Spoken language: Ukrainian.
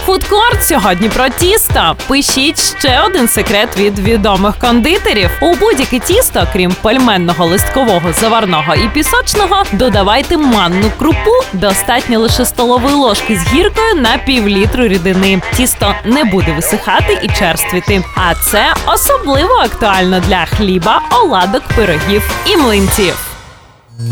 Фудкорт сьогодні про тісто. Пишіть ще один секрет від відомих кондитерів. У будь-яке тісто, крім пельменного, листкового, заварного і пісочного, додавайте манну крупу. Достатньо лише столової ложки з гіркою на пів-літру рідини. Тісто не буде висихати і черствіти. А це особливо актуально для хліба, оладок, пирогів і млинців.